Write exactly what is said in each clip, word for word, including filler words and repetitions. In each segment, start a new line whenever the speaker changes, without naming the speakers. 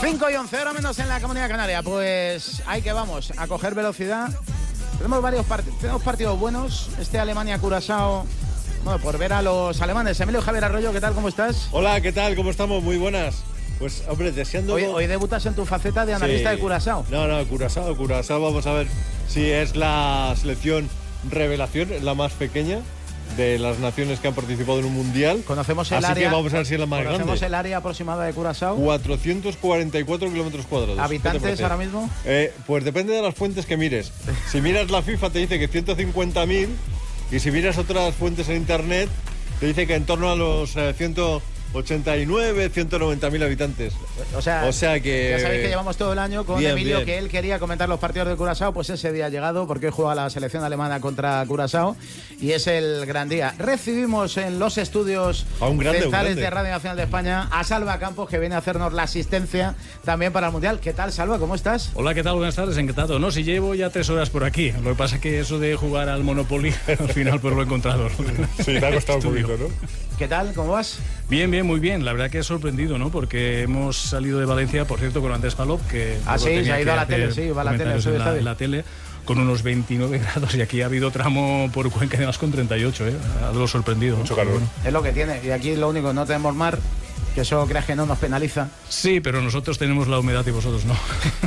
cinco y once, ahora menos en la Comunidad Canaria. Pues ahí que vamos, a coger velocidad. Tenemos varios partidos, tenemos partidos buenos. Este Alemania-Curazao, bueno, por ver a los alemanes. Emilio Javier Arroyo, ¿qué tal? ¿Cómo estás?
Hola, ¿qué tal? ¿Cómo estamos? Muy buenas. Pues, hombre, deseando...
Hoy, hoy debutas en tu faceta de analista sí. de Curazao.
No, no, Curazao, Curazao, vamos a ver si es la selección revelación, la más pequeña de las naciones que han participado en un mundial.
Conocemos el
Así
área.
Que vamos a ver si es la más
conocemos
grande.
el área aproximada de Curazao.
cuatrocientos cuarenta y cuatro kilómetros cuadrados.
¿Habitantes ahora mismo?
Eh, pues depende de las fuentes que mires. Si miras la FIFA te dice que ciento cincuenta mil y si miras otras fuentes en internet te dice que en torno a los eh, ciento ochenta y nueve, ciento noventa mil habitantes.
O sea,
o sea que...
Ya sabéis que llevamos todo el año con
bien,
Emilio,
bien.
que él quería comentar los partidos de Curazao, pues ese día ha llegado, porque hoy juega la selección alemana contra Curazao, y es el gran día. Recibimos en los estudios
a un grande,
centrales
un grande.
de Radio Nacional de España a Salva Campos, que viene a hacernos la asistencia también para el Mundial. ¿Qué tal, Salva? ¿Cómo estás?
Hola, ¿qué tal? Buenas tardes, encantado. No, si llevo ya tres horas por aquí. Lo que pasa es que eso de jugar al Monopoly, al final pues lo he encontrado.
Sí, te ha costado un poquito, ¿no?
¿Qué tal? ¿Cómo vas?
Bien, bien, muy bien. La verdad que he sorprendido, ¿no? Porque hemos salido de Valencia, por cierto, con Andrés Palop, que...
Ah, sí, se ha ido a la tele, sí, va a la tele.
En la, en la tele, con unos veintinueve grados, y aquí ha habido tramo por Cuenca además con treinta y ocho, ¿eh? Ha lo sorprendido.
Mucho calor.
Bueno.
Es lo que tiene, y aquí lo único, no tenemos mar, que eso creas que no nos penaliza.
Sí, pero nosotros tenemos la humedad y vosotros no.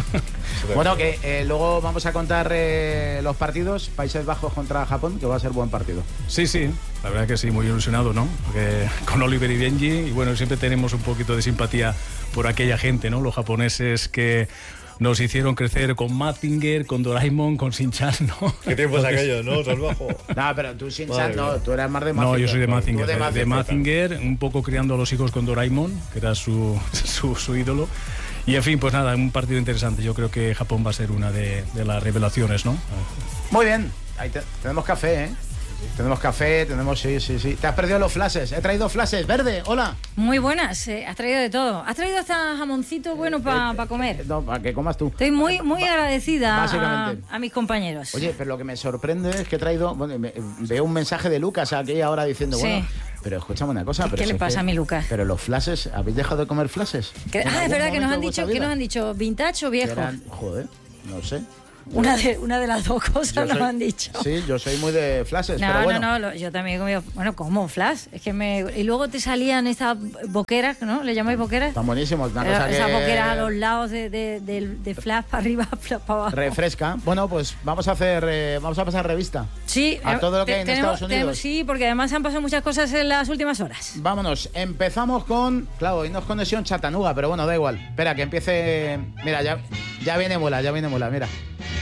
Bueno, que eh, luego vamos a contar eh, los partidos. Países Bajos contra Japón, que va a ser buen partido.
Sí, sí, la verdad que sí, muy ilusionado, ¿no? Porque con Oliver y Benji, y bueno, siempre tenemos un poquito de simpatía por aquella gente, ¿no? Los japoneses que nos hicieron crecer con Mazinger, con Doraemon, con Shin-Chan, ¿no?
¿Qué tiempos aquellos, no? Salvajo.
No, pero tú Shin-Chan no, tú eras más de Mazinger.
No, yo soy de Mazinger,
de
de,
Mazinger,
de Mazinger, un poco criando a los hijos con Doraemon, que era su, su, su ídolo. Y en fin, pues nada, un partido interesante. Yo creo que Japón va a ser una de, de las revelaciones, ¿no?
Muy bien, ahí te, tenemos café, ¿eh? Tenemos café, tenemos, sí, sí, sí. Te has perdido los flashes, he traído flashes. Verde, hola.
Muy buenas, eh, has traído de todo. Has traído hasta jamoncito bueno para
eh,
pa comer.
Eh, no, para que comas tú.
Estoy muy, muy agradecida a,
a
mis compañeros.
Oye, pero lo que me sorprende es que he traído... Bueno, me, veo un mensaje de Lucas aquí ahora diciendo,
sí.
bueno... Pero escúchame una cosa. Pero
¿Qué le pasa
que,
a mi Lucas?
Pero los flashes, ¿habéis dejado de comer flashes?
Ah, es verdad que nos han dicho, que nos han dicho vintage o viejo.
Eran, joder, no sé.
Una de, una de las dos cosas
soy,
nos han dicho.
Sí, yo soy muy de flashes,
no,
pero bueno.
No, no, yo también he comido... Bueno, ¿cómo flash? Es que me... Y luego te salían estas boqueras, ¿no? ¿Le llamáis boqueras?
Están buenísimos. Una cosa
esas
que...
boqueras a los lados de, de, de, de flash para arriba, flash para abajo.
Refresca. Bueno, pues vamos a hacer... Eh, vamos a pasar revista.
Sí.
A todo lo que hay en
tenemos,
Estados Unidos.
Tenemos, sí, porque además han pasado muchas cosas en las últimas horas.
Vámonos. Empezamos con... Claro, hoy no es conexión Chattanooga, pero bueno, da igual. Espera, que empiece... Mira, ya, ya viene Mula, ya viene Mula, mira.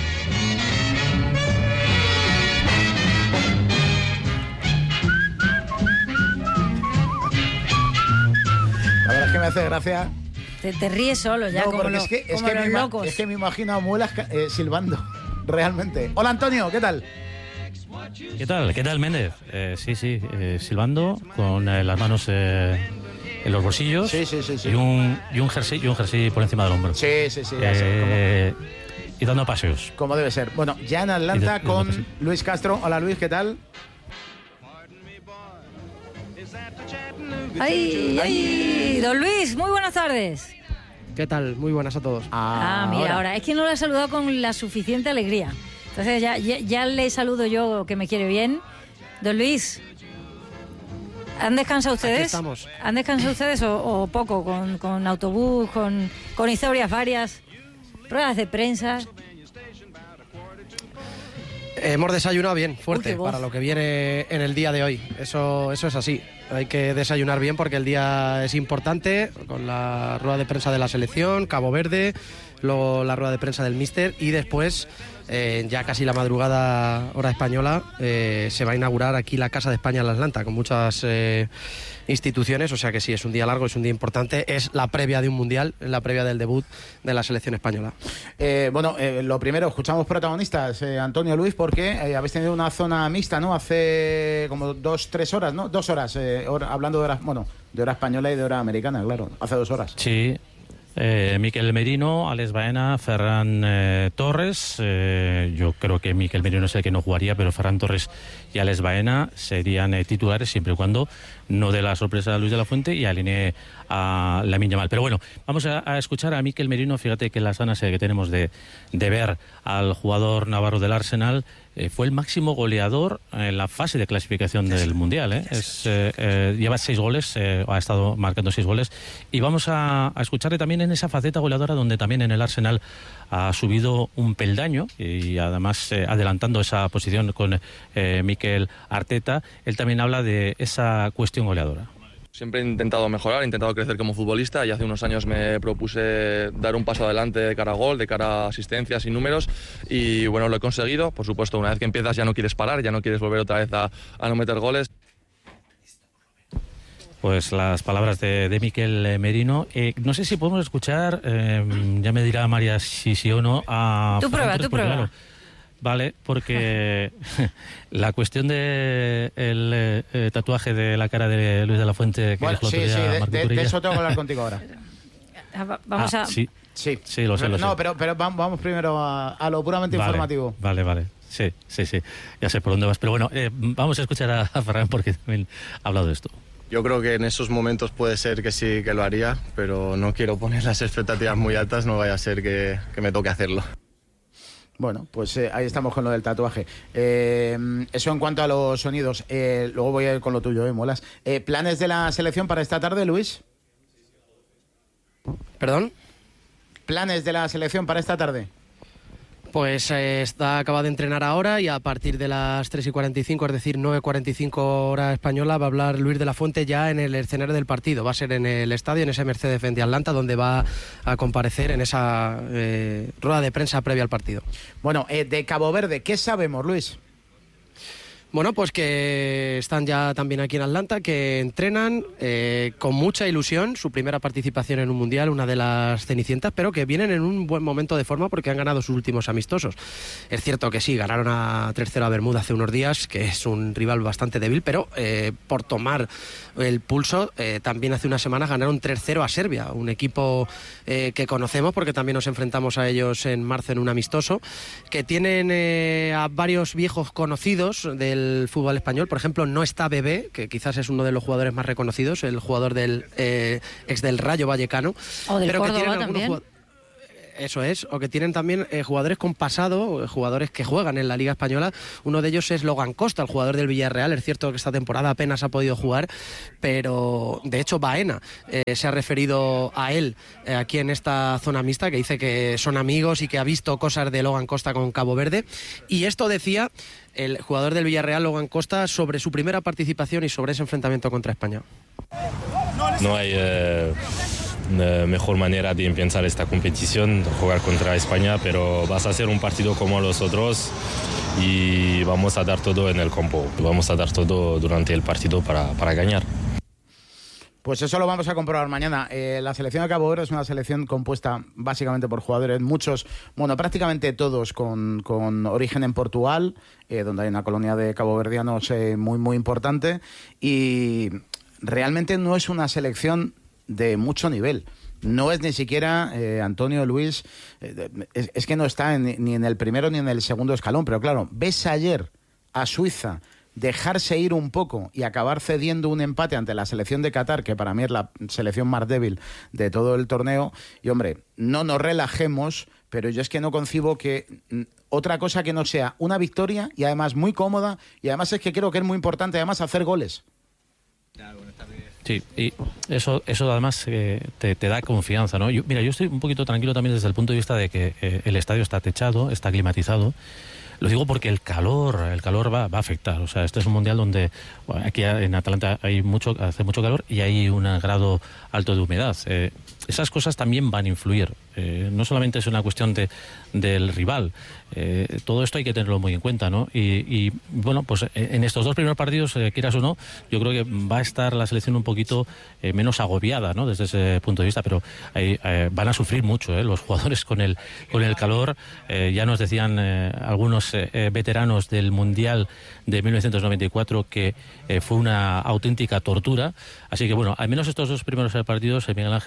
La verdad es que me hace gracia.
Te, te ríes solo ya,
no,
como, lo,
es que, es
como
que
los
me
locos.
Es que me imagino a Muelas eh, silbando, realmente. Hola, Antonio, ¿qué tal?
¿Qué tal? ¿Qué tal, Méndez? Eh, sí, sí, eh, silbando, con eh, las manos eh, en los bolsillos.
Sí, sí, sí, sí.
Y un, y un jersey y un jersey por encima del hombro.
Sí, sí, sí, ya
eh,
sé. Como,
y dando paseos.
Como debe ser. Bueno, ya en Atlanta
de,
con
de
Luis Castro. Hola, Luis, ¿qué tal?
¡Ay, ay! Don Luis, muy buenas tardes.
¿Qué tal? Muy buenas a todos.
Ah, ah mira, ahora. ahora. Es que no le he saludado con la suficiente alegría. Entonces ya, ya, ya le saludo yo, que me quiere bien. Don Luis, ¿han descansado ustedes?
Aquí estamos.
¿Han descansado ustedes o, o poco? Con, con autobús, con, con historias varias, ruedas de prensa.
Hemos desayunado bien, fuerte, Uy, para lo que viene en el día de hoy. Eso, eso es así. Hay que desayunar bien porque el día es importante, con la rueda de prensa de la selección, Cabo Verde, luego la rueda de prensa del míster y después, eh, ya casi la madrugada hora española, eh, se va a inaugurar aquí la Casa de España en la Atlanta, con muchas eh, instituciones, o sea que sí, es un día largo, es un día importante, es la previa de un mundial, es la previa del debut de la selección española.
Eh, bueno, eh, lo primero, escuchamos protagonistas, eh, Antonio, Luis, porque eh, habéis tenido una zona mixta, ¿no? Hace como dos, tres horas, ¿no? Dos horas, eh, hora, hablando de hora, bueno, de hora española y de hora americana, claro, hace dos horas.
Sí, Eh, Mikel Merino, Alex Baena, Ferran eh, Torres. Eh, yo creo que Mikel Merino es el que no jugaría, pero Ferran Torres y Alex Baena serían eh, titulares siempre y cuando no dé la sorpresa a Luis de la Fuente y alinee a Lamine Yamal. Pero bueno, vamos a, a escuchar a Mikel Merino. Fíjate que las ganas eh, que tenemos de, de ver al jugador navarro del Arsenal. Eh, fue el máximo goleador en la fase de clasificación del Mundial. ¿eh? Es, eh, eh, lleva seis goles, eh, ha estado marcando seis goles. Y vamos a, a escucharle también en esa faceta goleadora donde también en el Arsenal ha subido un peldaño y además eh, adelantando esa posición con eh, Mikel Arteta. Él también habla de esa cuestión goleadora.
Siempre he intentado mejorar, he intentado crecer como futbolista y hace unos años me propuse dar un paso adelante de cara a gol, de cara a asistencias y números y bueno, lo he conseguido. Por supuesto, una vez que empiezas ya no quieres parar, ya no quieres volver otra vez a, a no meter goles.
Pues las palabras de, de Mikel Merino. Eh, no sé si podemos escuchar, eh, ya me dirá María si sí o no, a...
Tú prueba, tú prueba.
Claro, vale, porque la cuestión de el eh, tatuaje de la cara de Luis de la Fuente que
bueno,
dijo
sí,
el otro día
sí, de,
Marco
de,
Curilla.
de eso tengo que hablar contigo ahora.
Vamos
ah,
a...
Sí,
sí,
sí, lo sé, lo
no,
sé.
pero, pero vamos, vamos primero a, a lo puramente
vale,
informativo.
Vale, vale. Sí, sí, sí. Ya sé por dónde vas. Pero bueno, eh, vamos a escuchar a, a Ferran porque también ha hablado de esto.
Yo creo que en esos momentos puede ser que sí que lo haría, pero no quiero poner las expectativas muy altas, no vaya a ser que, que me toque hacerlo.
Bueno, pues eh, ahí estamos con lo del tatuaje. Eh, eso en cuanto a los sonidos. Eh, luego voy a ir con lo tuyo, ¿eh? Molas. Eh, ¿Planes de la selección para esta tarde, Luis?
¿Perdón?
¿Planes de la selección para esta tarde?
Pues eh, está acaba de entrenar ahora y a partir de las tres y cuarenta y cinco, es decir, nueve y cuarenta y cinco hora española, va a hablar Luis de la Fuente ya en el escenario del partido. Va a ser en el estadio, en ese Mercedes-Benz de Atlanta, donde va a comparecer en esa eh, rueda de prensa previa al partido.
Bueno, eh, de Cabo Verde, ¿qué sabemos, Luis?
Bueno, pues que están ya también aquí en Atlanta, que entrenan eh, con mucha ilusión, su primera participación en un mundial, una de las cenicientas, pero que vienen en un buen momento de forma porque han ganado sus últimos amistosos. Es cierto que sí, ganaron a tres cero a Bermuda hace unos días, que es un rival bastante débil, pero eh, por tomar el pulso, eh, también hace unas semanas ganaron tres cero a Serbia, un equipo eh, que conocemos porque también nos enfrentamos a ellos en marzo en un amistoso, que tienen eh, a varios viejos conocidos del el fútbol español. Por ejemplo, no está Bebé, que quizás es uno de los jugadores más reconocidos, el jugador del eh, ex del Rayo Vallecano.
O del
pero
Córdoba
que tienen
también.
Eso es, o que tienen también eh, jugadores con pasado, jugadores que juegan en la Liga Española. Uno de ellos es Logan Costa, el jugador del Villarreal. Es cierto que esta temporada apenas ha podido jugar, pero de hecho Baena eh, se ha referido a él eh, aquí en esta zona mixta, que dice que son amigos y que ha visto cosas de Logan Costa con Cabo Verde. Y esto decía el jugador del Villarreal, Logan Costa, sobre su primera participación y sobre ese enfrentamiento contra España.
No hay eh, mejor manera de empezar esta competición, jugar contra España, pero vas a hacer un partido como los otros y vamos a dar todo en el campo, vamos a dar todo durante el partido para, para ganar.
Pues eso lo vamos a comprobar mañana. Eh, la selección de Cabo Verde es una selección compuesta básicamente por jugadores, muchos, bueno, prácticamente todos con, con origen en Portugal, eh, donde hay una colonia de caboverdianos eh, muy, muy importante, y realmente no es una selección de mucho nivel. No es ni siquiera, eh, Antonio, Luis, eh, es, es que no está en, ni en el primero ni en el segundo escalón, pero claro, ves ayer a Suiza dejarse ir un poco y acabar cediendo un empate ante la selección de Qatar, que para mí es la selección más débil de todo el torneo, y hombre, no nos relajemos, pero yo es que no concibo que otra cosa que no sea una victoria y además muy cómoda, y además es que creo que es muy importante además hacer goles.
Sí, y eso, eso además eh, te, te da confianza, ¿no? Yo, mira, yo estoy un poquito tranquilo también desde el punto de vista de que eh, el estadio está techado, está climatizado. Lo digo porque el calor, el calor va, va a afectar. O sea, este es un mundial donde bueno, aquí en Atlanta hay mucho, hace mucho calor y hay un grado alto de humedad. Eh, esas cosas también van a influir. Eh, no solamente es una cuestión de, del rival. Eh, todo esto hay que tenerlo muy en cuenta, ¿no? Y, y bueno, pues en estos dos primeros partidos, eh, quieras o no, yo creo que va a estar la selección un poquito eh, menos agobiada, ¿no? Desde ese punto de vista, pero hay, eh, van a sufrir mucho, ¿eh? Los jugadores con el con el calor. Eh, ya nos decían eh, algunos eh, veteranos del Mundial de mil novecientos noventa y cuatro que eh, fue una auténtica tortura. Así que bueno, al menos estos dos primeros partidos, eh, Miguel Ángel, el hecho de que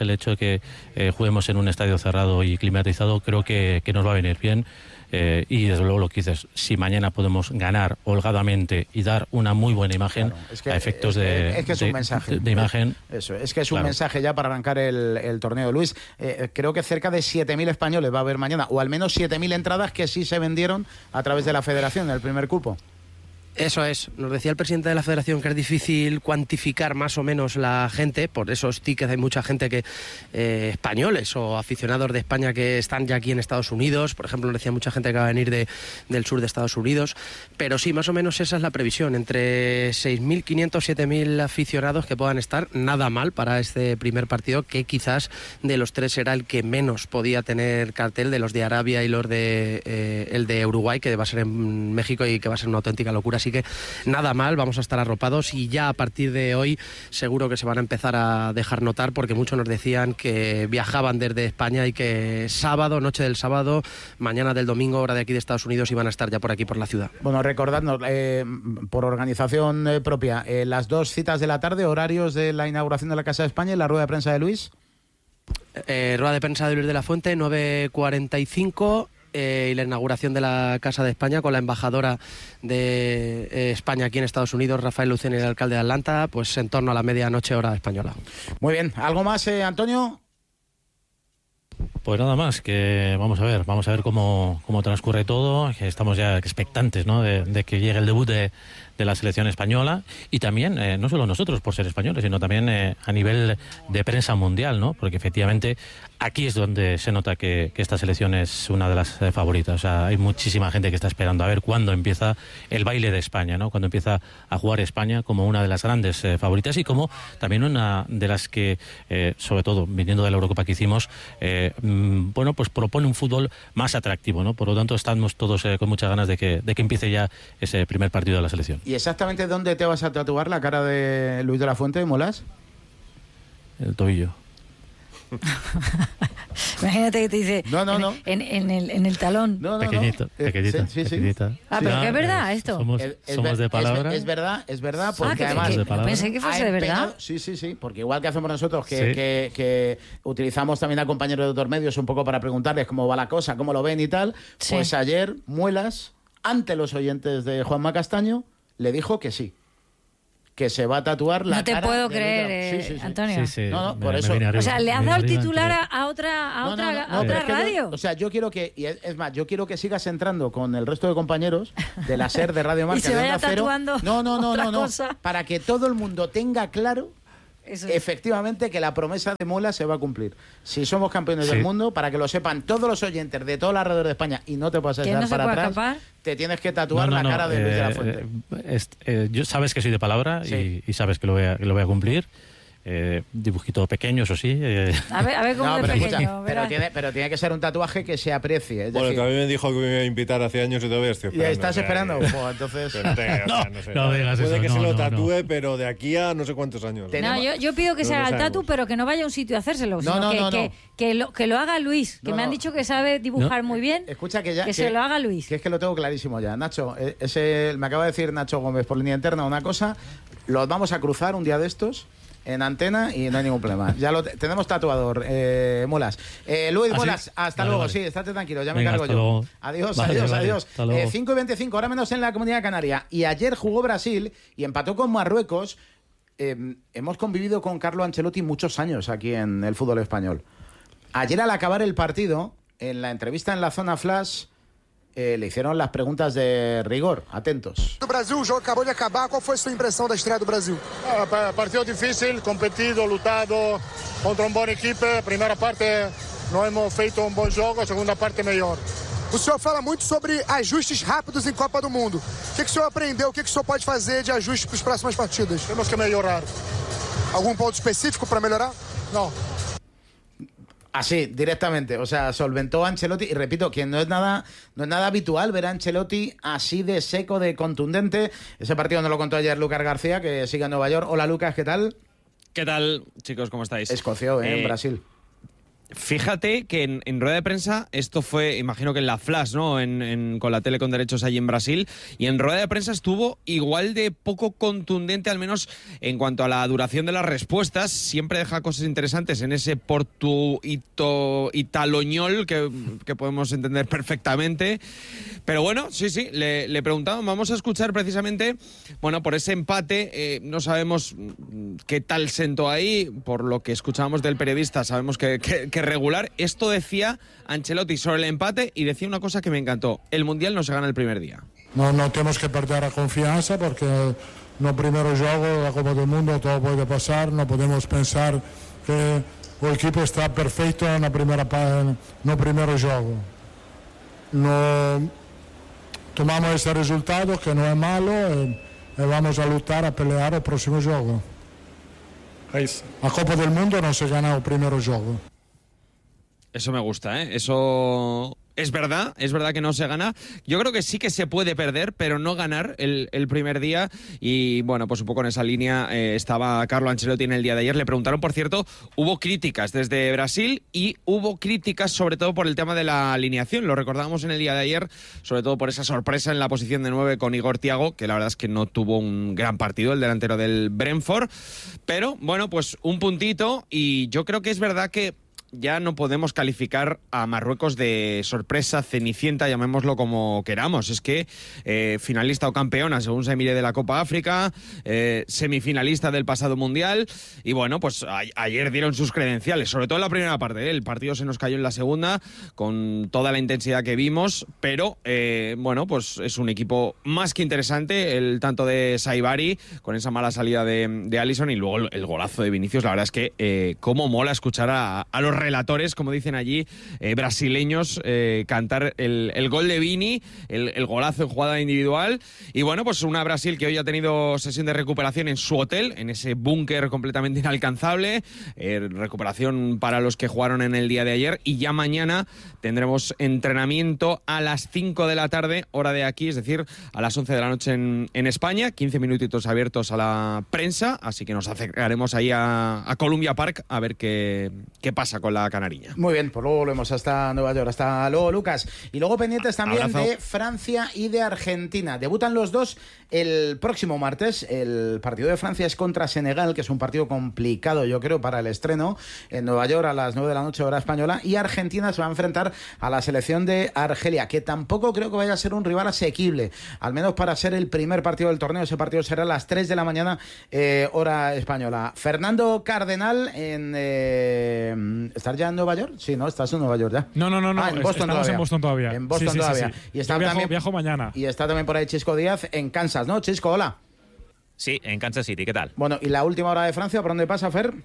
que eh, juguemos en un estadio cerrado y climatizado, creo que, que nos va a venir bien. Eh, y desde luego lo que dices, si mañana podemos ganar holgadamente y dar una muy buena imagen, claro, es que, a efectos
es que,
de,
es que es
de,
un mensaje,
de, de imagen.
Eso, es que es un
claro.
mensaje ya para arrancar el, el torneo. Luis, eh, creo que cerca de siete mil españoles va a haber mañana, o al menos siete mil entradas que sí se vendieron a través de la federación en el primer cupo.
Eso es, nos decía el presidente de la federación que es difícil cuantificar más o menos la gente, por esos tickets hay mucha gente que eh, españoles o aficionados de España que están ya aquí en Estados Unidos, por ejemplo nos decía mucha gente que va a venir de, del sur de Estados Unidos, pero sí, más o menos esa es la previsión, entre seis mil quinientos, siete mil aficionados que puedan estar, nada mal para este primer partido, que quizás de los tres era el que menos podía tener cartel, de los de Arabia y los de eh, el de Uruguay, que va a ser en México y que va a ser una auténtica locura. Así que nada mal, vamos a estar arropados y ya a partir de hoy seguro que se van a empezar a dejar notar, porque muchos nos decían que viajaban desde España y que sábado, noche del sábado, mañana del domingo, hora de aquí de Estados Unidos, iban a estar ya por aquí por la ciudad.
Bueno, recordadnos, eh, por organización eh, propia, eh, las dos citas de la tarde, horarios de la inauguración de la Casa de España y la rueda de prensa de Luis.
Eh, rueda de prensa de Luis de la Fuente, nueve cuarenta y cinco. Eh, y la inauguración de la Casa de España con la embajadora de eh, España aquí en Estados Unidos, Rafael Lucena, y el alcalde de Atlanta, pues en torno a la medianoche hora española.
Muy bien, ¿algo más, eh, Antonio?
Pues nada más, que vamos a ver, vamos a ver cómo, cómo transcurre todo, que estamos ya expectantes, ¿no?, de, de que llegue el debut de, de la selección española, y también, eh, no solo nosotros por ser españoles, sino también eh, a nivel de prensa mundial, ¿no?, porque efectivamente aquí es donde se nota que, que esta selección es una de las eh, favoritas. O sea, hay muchísima gente que está esperando a ver cuándo empieza el baile de España, ¿no?, cuando empieza a jugar España como una de las grandes eh, favoritas, y como también una de las que, eh, sobre todo viniendo de la Eurocopa que hicimos, eh, mmm, bueno, pues propone un fútbol más atractivo, ¿no? Por lo tanto, estamos todos eh, con muchas ganas de que, de que empiece ya ese primer partido de la selección.
¿Y exactamente dónde te vas a tatuar la cara de Luis de la Fuente, Molas?
El tobillo.
Imagínate que te dice
no, no,
en,
no.
En, en, el, en el talón.
No, no,
pequeñito,
no.
pequeñito,
sí, sí,
pequeñita.
Sí.
Ah, pero que es verdad esto.
Somos,
es, es
somos
ver,
de palabra.
Es, es verdad, es verdad, porque
ah,
además...
Que, que, pensé que fuese de verdad.
Empeñado, sí, sí, sí, porque igual que hacemos nosotros, que,
sí.
que, que utilizamos también a compañeros de otros medios un poco para preguntarles cómo va la cosa, cómo lo ven y tal,
sí.
Pues ayer Muelas, ante los oyentes de Juanma Castaño, le dijo que sí. Que se va a tatuar la
no te
cara
puedo
de
creer,
eh,
sí, sí, sí. Antonio.
Sí, sí,
no, no,
me,
por
me
eso.
arriba,
o sea, le has dado el titular a, a otra, a
no,
otra,
no, no,
a
no,
otra
es que
radio.
Yo, o sea, yo quiero que, y es, es más, yo quiero que sigas entrando con el resto de compañeros de la SER, de Radio Marca,
y se
de
vaya
Onda Cero.
tatuando
No, no, no,
otra
no, no,
cosa.
para que todo el mundo tenga claro. Eso es. Efectivamente que la promesa de Mola se va a cumplir. Si somos campeones sí. del mundo, para que lo sepan todos los oyentes de todo el alrededor de España y no te puedas echar
no
para atrás,
escapar?
Te tienes que tatuar
no, no,
la cara
no,
de
eh,
Luis de la Fuente.
Eh, es, eh, yo sabes que soy de palabra sí. y, y sabes que lo voy a, que lo voy a cumplir. Eh, dibujito pequeño, eso sí. Eh.
A ver, a ver cómo
no,
de
pero,
pequeño.
Escucha, pero, tiene, pero tiene que ser un tatuaje que se aprecie. Es
bueno,
decir,
que a mí me dijo que me iba a invitar hace años y todavía estoy esperando.
¿Y estás
o sea,
esperando?
Que...
Pues entonces...
Pero te, o sea,
no,
no, sé,
no digas
puede
eso,
que
no,
se lo
no,
tatúe,
no.
pero de aquí a no sé cuántos años.
No, yo, yo pido que no se haga el tatu, pero que no vaya a un sitio a hacérselo. Sino
no, no,
que,
no,
que,
no.
Que, lo, que lo haga Luis, que
no,
me han
no.
dicho que sabe dibujar
no.
muy bien.
Escucha que ya...
Que,
que,
se lo haga Luis.
Que es que lo tengo clarísimo ya. Nacho, ese, me acaba de decir Nacho Gómez por línea interna una cosa. Los vamos a cruzar un día de estos en antena y no hay ningún problema. Ya lo tenemos tatuador, eh, Molas. Eh, Luis, ¿Ah, Molas, sí? hasta vale, luego. Vale. Sí, estate tranquilo, ya
Venga,
me cargo yo.
Luego.
Adiós,
vale,
adiós,
vale,
adiós.
eh,
cinco y veinticinco, ahora menos en la Comunidad Canaria. Y ayer jugó Brasil y empató con Marruecos. Eh, hemos convivido con Carlo Ancelotti muchos años aquí en el fútbol español. Ayer al acabar el partido, en la entrevista en la zona flash, Eh, le hicieron las preguntas de rigor. Atentos.
Do Brasil, o jogo acabou de acabar. ¿Cuál fue su impresión da estreia do Brasil?
Ah, partido difícil, competido, lutado contra un buen equipo. Primera parte no hemos feito un buen jogo, segunda parte mejor.
O senhor fala muito sobre ajustes rápidos em Copa do Mundo. O que, que o senhor aprendeu? O que, que o senhor pode fazer de ajustes para as próximas partidas?
Temos que melhorar.
Algum ponto específico para melhorar?
No.
Así, directamente, o sea, solventó a Ancelotti y repito, que no es nada no es nada habitual ver a Ancelotti así de seco, de contundente. Ese partido nos lo contó ayer Lucas García, que sigue en Nueva York. Hola Lucas, ¿qué tal?
¿Qué tal, chicos? ¿Cómo estáis?
Escoció, ¿eh?
eh
en Brasil.
Fíjate que en, en rueda de prensa, esto fue, imagino que en la Flash, ¿no? En, en, con la tele con derechos allí en Brasil, y en rueda de prensa estuvo igual de poco contundente, al menos en cuanto a la duración de las respuestas. Siempre deja cosas interesantes en ese portuito italoñol que, que podemos entender perfectamente. Pero bueno, sí, sí, le, le preguntamos, vamos a escuchar precisamente, bueno, por ese empate, eh, no sabemos qué tal sentó ahí, por lo que escuchábamos del periodista, sabemos que, que, que regular. Esto decía Ancelotti sobre el empate y decía una cosa que me encantó: el Mundial no se gana el primer día.
No, no tenemos que perder la confianza porque no primero juego, la Copa del Mundo, todo puede pasar. No podemos pensar que el equipo está perfecto en la primera no primero juego. No tomamos ese resultado que no es malo y, y vamos a luchar a pelear el próximo juego. La Copa del Mundo no se gana el primer juego.
Eso me gusta, ¿eh? Eso es verdad, es verdad que no se gana. Yo creo que sí que se puede perder, pero no ganar el, el primer día. Y bueno, pues un poco en esa línea eh, estaba Carlo Ancelotti en el día de ayer. Le preguntaron, por cierto, hubo críticas desde Brasil y hubo críticas sobre todo por el tema de la alineación. Lo recordábamos en el día de ayer, sobre todo por esa sorpresa en la posición de nueve con Igor Thiago, que la verdad es que no tuvo un gran partido, el delantero del Brentford. Pero bueno, pues un puntito, y yo creo que es verdad que ya no podemos calificar a Marruecos de sorpresa, cenicienta, llamémoslo como queramos. Es que eh, finalista o campeona, según se mire, de la Copa África, eh, semifinalista del pasado Mundial, y bueno, pues a, ayer dieron sus credenciales, sobre todo en la primera parte, ¿eh? El partido se nos cayó en la segunda, con toda la intensidad que vimos, pero eh, bueno, pues es un equipo más que interesante, el tanto de Saibari, con esa mala salida de, de Alisson, y luego el, el golazo de Vinicius. La verdad es que eh, cómo mola escuchar a, a los relatores, como dicen allí, eh, brasileños, eh, cantar el, el gol de Vini, el, el golazo en jugada individual. Y bueno, pues una Brasil que hoy ha tenido sesión de recuperación en su hotel, en ese búnker completamente inalcanzable, eh, recuperación para los que jugaron en el día de ayer, y ya mañana tendremos entrenamiento a las cinco de la tarde, hora de aquí, es decir, a las once de la noche en, en España, quince minutitos abiertos a la prensa, así que nos acercaremos ahí a, a Columbia Park a ver qué, qué pasa con la canariña.
Muy bien, pues luego volvemos hasta Nueva York. Hasta luego, Lucas. Y luego pendientes también Abrazo. de Francia y de Argentina. Debutan los dos el próximo martes. El partido de Francia es contra Senegal, que es un partido complicado, yo creo, para el estreno, en Nueva York a las nueve de la noche, hora española. Y Argentina se va a enfrentar a la selección de Argelia, que tampoco creo que vaya a ser un rival asequible, al menos para ser el primer partido del torneo. Ese partido será a las tres de la mañana, eh, hora española. Fernando Cardenal, en eh, ¿estás ya en Nueva York? Sí, ¿no? ¿Estás en Nueva York ya?
No, no, no, no.
Ah, en Boston
estamos
todavía.
en Boston todavía.
En Boston
sí, sí,
todavía.
Sí, sí.
Y está
Yo viajo,
también,
viajo mañana.
Y está también por ahí Chisco Díaz en Kansas, ¿no? Chisco, hola.
Sí, en Kansas City, ¿qué tal?
Bueno, ¿y la última hora de Francia por dónde pasa, Fer?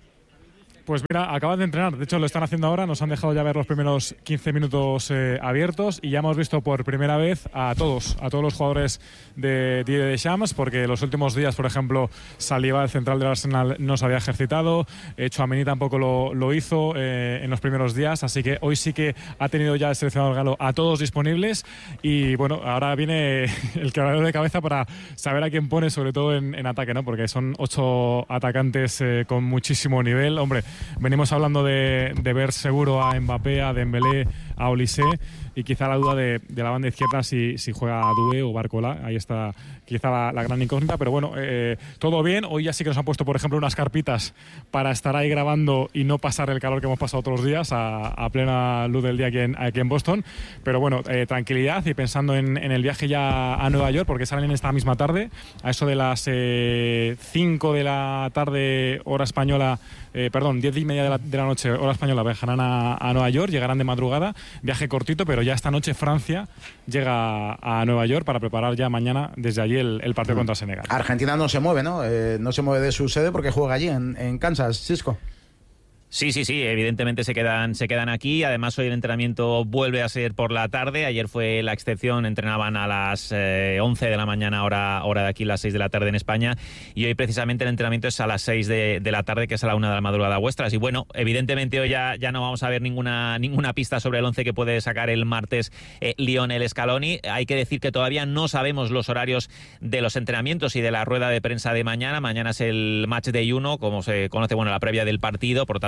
Pues mira, acaban de entrenar, de hecho lo están haciendo ahora, nos han dejado ya ver los primeros quince minutos eh, abiertos, y ya hemos visto por primera vez a todos, a todos los jugadores de Didier Deschamps, porque los últimos días, por ejemplo, Saliba, el central del Arsenal, no se había ejercitado, Tchouaméni tampoco lo, lo hizo eh, en los primeros días, así que hoy sí que ha tenido ya el seleccionador galo a todos disponibles, y bueno, ahora viene el quebradero de cabeza para saber a quién pone, sobre todo en, en ataque, ¿no? Porque son ocho atacantes eh, con muchísimo nivel, hombre. Venimos hablando de, de ver seguro a Mbappé, a Dembélé, a Olise, y quizá la duda de, de la banda izquierda si, si juega Doué o Barcola. Ahí está quizá la, la gran incógnita, pero bueno, eh, todo bien. Hoy ya sí que nos han puesto, por ejemplo, unas carpitas para estar ahí grabando y no pasar el calor que hemos pasado otros días a, a plena luz del día aquí en, aquí en Boston. Pero bueno, eh, tranquilidad, y pensando en, en el viaje ya a Nueva York, porque salen esta misma tarde, a eso de las eh, cinco de la tarde, hora española, eh, perdón, diez y media de la, de la noche, hora española, viajarán a, a Nueva York, llegarán de madrugada, viaje cortito, pero ya esta noche Francia llega a Nueva York para preparar ya mañana desde allí el, el partido mm. contra Senegal.
Argentina no se mueve, ¿no? Eh, no se mueve de su sede porque juega allí en, en Kansas, Cisco.
Sí, sí, sí, evidentemente se quedan, se quedan aquí. Además, hoy el entrenamiento vuelve a ser por la tarde. Ayer fue la excepción, entrenaban a las eh, once de la mañana, hora, hora de aquí, las seis de la tarde en España. Y hoy precisamente el entrenamiento es a las seis de, de la tarde, que es a la una de la madrugada vuestras. Y bueno, evidentemente hoy ya, ya no vamos a ver ninguna, ninguna pista sobre el once que puede sacar el martes eh, Lionel Scaloni. Hay que decir que todavía no sabemos los horarios de los entrenamientos y de la rueda de prensa de mañana. Mañana es el match day uno, como se conoce, bueno, la previa del partido. Por lo tanto,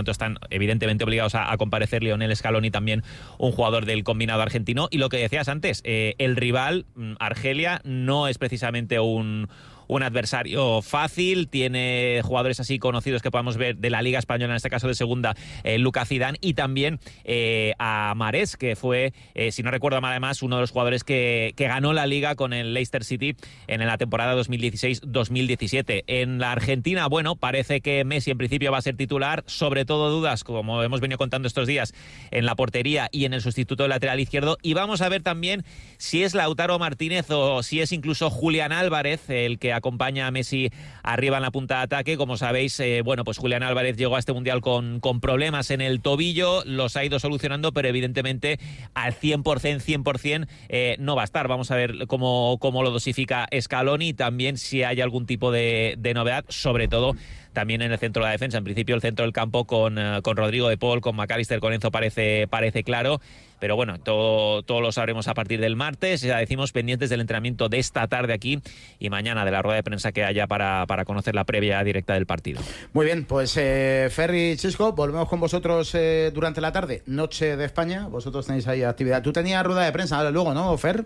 tanto están evidentemente obligados a, a comparecer Lionel Scaloni, también un jugador del combinado argentino. Y lo que decías antes, eh, el rival, Argelia, no es precisamente un... un adversario fácil, tiene jugadores así conocidos que podamos ver de la Liga Española, en este caso de segunda, eh, Lucas Zidane, y también eh, a Mahrez, que fue, eh, si no recuerdo mal además, uno de los jugadores que, que ganó la Liga con el Leicester City en la temporada dos mil dieciséis dos mil diecisiete. En la Argentina, bueno, parece que Messi en principio va a ser titular, sobre todo dudas, como hemos venido contando estos días, en la portería y en el sustituto de lateral izquierdo, y vamos a ver también si es Lautaro Martínez o si es incluso Julián Álvarez el que acompaña a Messi arriba en la punta de ataque. Como sabéis, eh, bueno, pues Julián Álvarez llegó a este Mundial con, con problemas en el tobillo, los ha ido solucionando, pero evidentemente al cien por ciento, cien por ciento eh, no va a estar. Vamos a ver cómo, cómo lo dosifica Scaloni, también si hay algún tipo de, de novedad, sobre todo también en el centro de la defensa. En principio el centro del campo con, uh, con Rodrigo de Paul, con McAllister, con Enzo parece, parece claro, pero bueno, todo, todo lo sabremos a partir del martes. Ya decimos, pendientes del entrenamiento de esta tarde aquí y mañana de la rueda de prensa que haya para, para conocer la previa directa del partido.
Muy bien, pues eh, Ferri, Chisco, volvemos con vosotros eh, durante la tarde, Noche de España. Vosotros tenéis ahí actividad. Tú tenías rueda de prensa ahora luego, ¿no, Fer?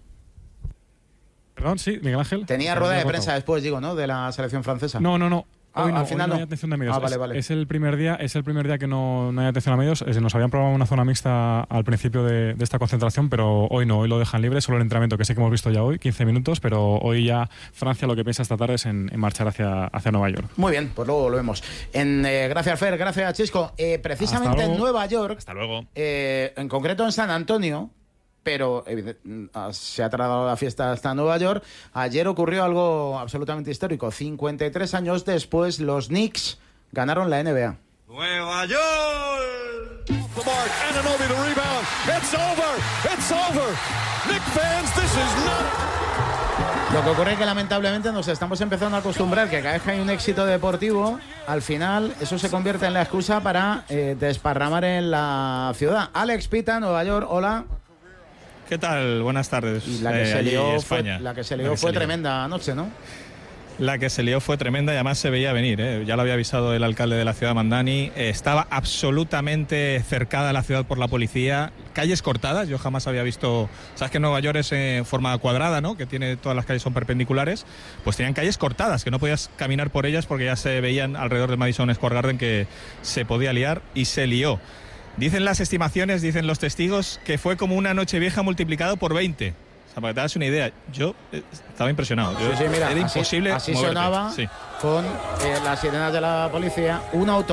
Perdón, sí, Miguel Ángel.
Tenía rueda de prensa después, digo, ¿no?, de la selección francesa.
No, no, no.
Ah,
hoy no,
al final
hoy no
no
hay atención de medios.
Ah, vale,
es,
vale.
es el primer día, es el primer día que no, no hay atención a medios. Es, nos habían probado una zona mixta al principio de, de esta concentración, pero hoy no, hoy lo dejan libre, solo el entrenamiento que sé que hemos visto ya hoy, quince minutos, pero hoy ya Francia lo que piensa esta tarde es en, en marchar hacia, hacia Nueva York.
Muy bien, pues luego volvemos. En, eh, gracias, Fer, gracias, Chisco. Eh, precisamente en Nueva York,
hasta luego.
Eh, en concreto en San Antonio, pero eh, se ha trasladado la fiesta hasta Nueva York. Ayer ocurrió algo absolutamente histórico. cincuenta y tres años después, los Knicks ganaron la N B A.
¡Nueva York!
Anunoby the rebound. It's over. It's over. Knick fans, this is not...
Lo que ocurre es que lamentablemente nos estamos empezando a acostumbrar que cada vez que hay un éxito deportivo, al final eso se convierte en la excusa para eh, desparramar en la ciudad. Alex Pita, Nueva York, hola.
¿Qué tal? Buenas tardes.
Y la que
eh,
se lió fue,
España.
la que se lió fue tremenda anoche, ¿no?
La que se lió fue tremenda y además se veía venir, ¿eh? Ya lo había avisado el alcalde de la ciudad, Mandani. Eh, estaba absolutamente cercada la ciudad por la policía. Calles cortadas, yo jamás había visto... Sabes que Nueva York es en forma cuadrada, ¿no?, que tiene, todas las calles son perpendiculares. Pues tenían calles cortadas, que no podías caminar por ellas porque ya se veían alrededor de Madison Square Garden que se podía liar, y se lió. Dicen las estimaciones, dicen los testigos, que fue como una Nochevieja multiplicado por veinte. O sea, para que te hagas una idea, yo eh, estaba impresionado. Yo,
sí, sí, mira,
era imposible
así, así
moverte.
sonaba
Sí.
con eh, las sirenas de la policía, un auto